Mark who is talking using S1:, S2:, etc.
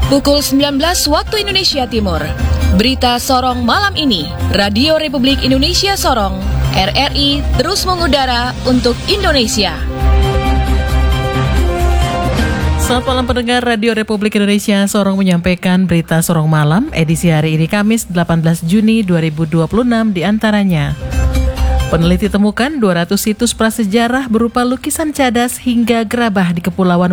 S1: Pukul 19 waktu Indonesia Timur. Berita Sorong malam ini. Radio Republik Indonesia Sorong, RRI terus mengudara untuk Indonesia.
S2: Selamat malam pendengar Radio Republik Indonesia Sorong menyampaikan berita Sorong malam edisi hari ini Kamis 18 Juni 2026 diantaranya. Peneliti temukan 200 situs prasejarah berupa lukisan cadas hingga gerabah di Kepulauan